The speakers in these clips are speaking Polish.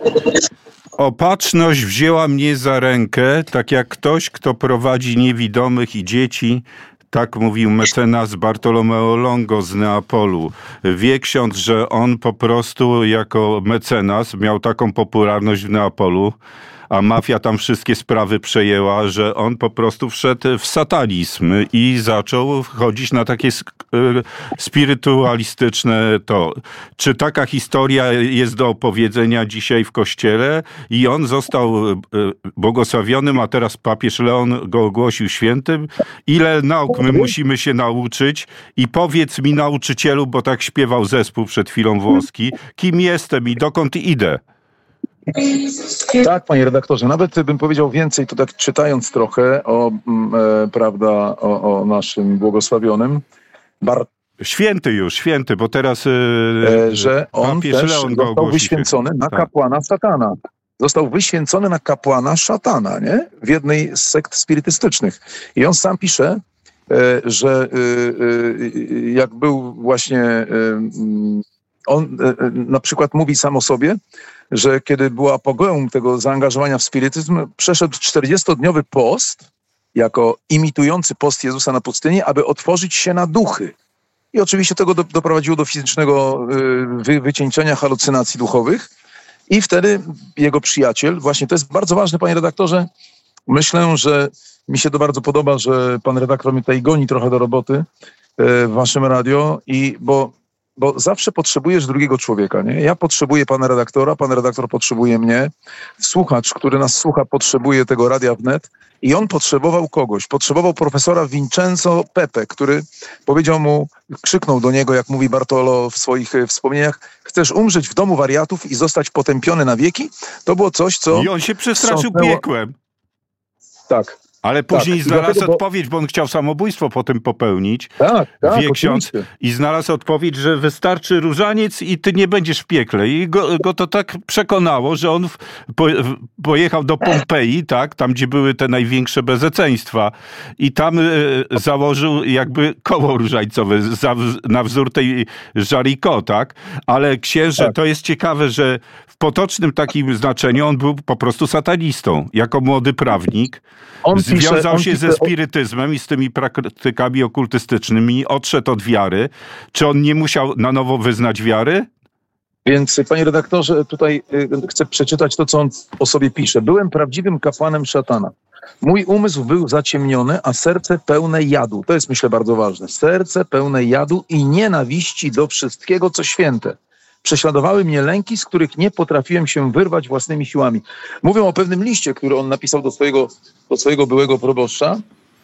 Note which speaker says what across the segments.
Speaker 1: Opatrzność wzięła mnie za rękę, tak jak ktoś, kto prowadzi niewidomych i dzieci. Tak mówił mecenas Bartolomeo Longo z Neapolu. Wie ksiądz, że on po prostu jako mecenas miał taką popularność w Neapolu, a mafia tam wszystkie sprawy przejęła, że on po prostu wszedł w satanizm i zaczął chodzić na takie spirytualistyczne to. Czy taka historia jest do opowiedzenia dzisiaj w Kościele? I on został błogosławionym, a teraz papież Leon go ogłosił świętym. Ile nauk my musimy się nauczyć? I powiedz mi, nauczycielu, bo tak śpiewał zespół przed chwilą włoski, kim jestem i dokąd idę?
Speaker 2: Tak, panie redaktorze, nawet bym powiedział więcej, to tak czytając trochę o naszym błogosławionym.
Speaker 1: Święty, bo teraz
Speaker 2: że on też
Speaker 1: Leon go
Speaker 2: został wyświęcony na kapłana szatana. Został wyświęcony na kapłana szatana, nie? W jednej z sekt spirytystycznych. I on sam pisze, że jak był właśnie... On na przykład mówi sam o sobie, że kiedy była apogeum tego zaangażowania w spirytyzm, przeszedł 40-dniowy post, jako imitujący post Jezusa na pustyni, aby otworzyć się na duchy. I oczywiście tego doprowadziło do fizycznego wycieńczenia, halucynacji duchowych. I wtedy jego przyjaciel, właśnie to jest bardzo ważne, panie redaktorze, myślę, że mi się to bardzo podoba, że pan redaktor mnie tutaj goni trochę do roboty w waszym radio, bo zawsze potrzebujesz drugiego człowieka, nie? Ja potrzebuję pana redaktora, pan redaktor potrzebuje mnie, słuchacz, który nas słucha, potrzebuje tego Radia Wnet i on potrzebował kogoś. Potrzebował profesora Vincenzo Pepe, który powiedział mu, krzyknął do niego, jak mówi Bartolo w swoich wspomnieniach, chcesz umrzeć w domu wariatów i zostać potępiony na wieki? To było coś, co...
Speaker 1: I on się przestraszył piekłem.
Speaker 2: Tak.
Speaker 1: Ale później znalazł odpowiedź, bo on chciał samobójstwo potem popełnić.
Speaker 2: Tak,
Speaker 1: wie ksiądz. I znalazł odpowiedź, że wystarczy różaniec i ty nie będziesz w piekle. I go to tak przekonało, że on pojechał do Pompeji, tak, tam gdzie były te największe bezeceństwa. I tam założył jakby koło różańcowe na wzór tej Jaricot, tak? Ale księże, to jest ciekawe, że w potocznym takim znaczeniu on był po prostu satanistą. Jako młody prawnik. Związał się ze spirytyzmem i z tymi praktykami okultystycznymi, odszedł od wiary. Czy on nie musiał na nowo wyznać wiary?
Speaker 2: Więc, panie redaktorze, tutaj chcę przeczytać to, co on o sobie pisze. Byłem prawdziwym kapłanem szatana. Mój umysł był zaciemniony, a serce pełne jadu. To jest, myślę, bardzo ważne. Serce pełne jadu i nienawiści do wszystkiego, co święte. Prześladowały mnie lęki, z których nie potrafiłem się wyrwać własnymi siłami. Mówią o pewnym liście, który on napisał do swojego byłego proboszcza.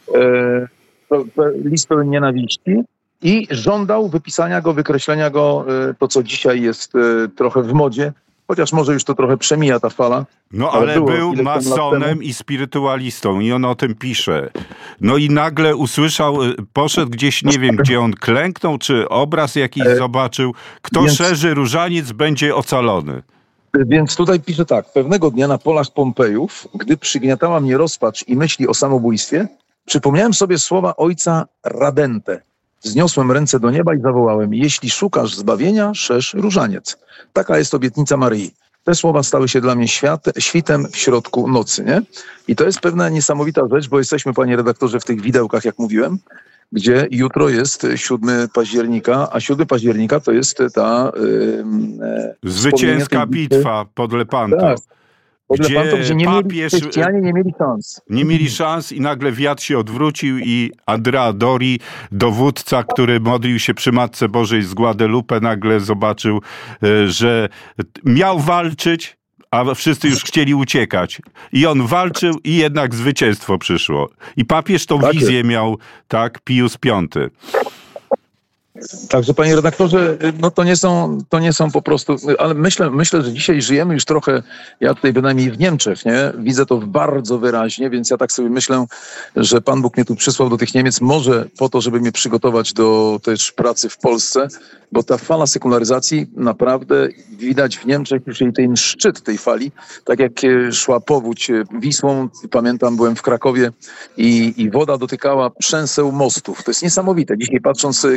Speaker 2: List pełen nienawiści i żądał wypisania go, wykreślenia go, to co dzisiaj jest trochę w modzie, chociaż może już to trochę przemija ta fala.
Speaker 1: No ale był masonem i spirytualistą i on o tym pisze. No i nagle usłyszał, poszedł gdzieś, nie wiem gdzie on klęknął, czy obraz jakiś zobaczył. Kto szerzy różaniec, będzie ocalony.
Speaker 2: Więc tutaj pisze tak. Pewnego dnia na polach Pompejów, gdy przygniatała mnie rozpacz i myśli o samobójstwie, przypomniałem sobie słowa ojca Radente. Wzniosłem ręce do nieba i zawołałem: jeśli szukasz zbawienia, szerz różaniec. Taka jest obietnica Maryi. Te słowa stały się dla mnie świtem w środku nocy, nie? I to jest pewna niesamowita rzecz, bo jesteśmy, panie redaktorze, w tych widełkach, jak mówiłem, gdzie jutro jest 7 października, a 7 października to jest ta...
Speaker 1: zwycięska bitwa pod Lepanto.
Speaker 2: Tak.
Speaker 1: Gdzie
Speaker 2: chrześcijanie nie mieli szans.
Speaker 1: Nie mieli szans i nagle wiatr się odwrócił i Andrea Dori, dowódca, który modlił się przy Matce Bożej z Guadalupe, nagle zobaczył, że miał walczyć, a wszyscy już chcieli uciekać. I on walczył i jednak zwycięstwo przyszło. I papież tą wizję miał, tak, Pius V.
Speaker 2: Także, panie redaktorze, no to nie są po prostu, ale myślę, że dzisiaj żyjemy już trochę, ja tutaj bynajmniej w Niemczech, nie? Widzę to bardzo wyraźnie, więc ja tak sobie myślę, że Pan Bóg mnie tu przysłał do tych Niemiec, może po to, żeby mnie przygotować do też pracy w Polsce, bo ta fala sekularyzacji naprawdę widać w Niemczech już ten szczyt tej fali, tak jak szła powódź Wisłą, pamiętam, byłem w Krakowie i woda dotykała przęseł mostów. To jest niesamowite. Dzisiaj patrząc, kiedy Wisła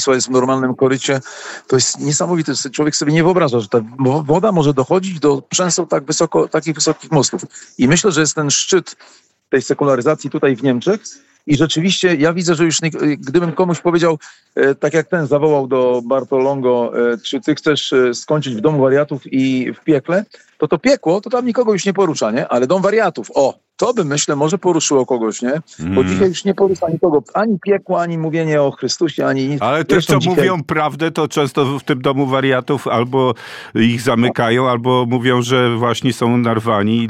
Speaker 2: Wisła jest w normalnym korycie, to jest niesamowite. Człowiek sobie nie wyobraża, że ta woda może dochodzić do przęseł takich wysokich mostów. I myślę, że jest ten szczyt tej sekularyzacji tutaj w Niemczech. I rzeczywiście ja widzę, że już gdybym komuś powiedział, tak jak ten zawołał do Bartolongo, czy ty chcesz skończyć w domu wariatów i w piekle, to piekło, to tam nikogo już nie porusza, nie? Ale dom wariatów, to by, myślę, może poruszyło kogoś, nie? Bo dzisiaj już nie porusza nikogo ani piekło, ani mówienie o Chrystusie, ani nic.
Speaker 1: Ale też, co mówią prawdę, to często w tym domu wariatów albo ich zamykają, albo mówią, że właśnie są narwani.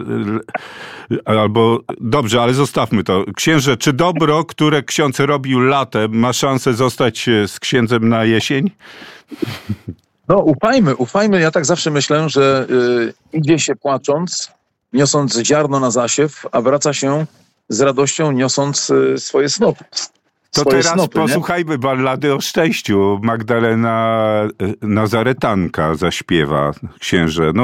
Speaker 1: Albo dobrze, ale zostawmy to. Księże, czy dobro, które ksiądz robił latem, ma szansę zostać z księdzem na jesień?
Speaker 2: No ufajmy. Ja tak zawsze myślę, że idzie się płacząc, niosąc ziarno na zasiew, a wraca się z radością, niosąc swoje snopy.
Speaker 1: To teraz posłuchajmy ballady o szczęściu. Magdalena Nazaretanka zaśpiewa, księże. No,